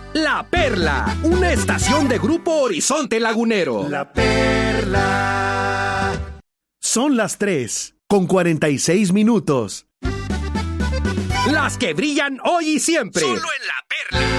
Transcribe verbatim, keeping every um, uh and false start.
La Perla, una estación de Grupo Horizonte Lagunero. La Perla. Son las tres, con cuarenta y seis minutos. Las que brillan hoy y siempre. Solo en La Perla.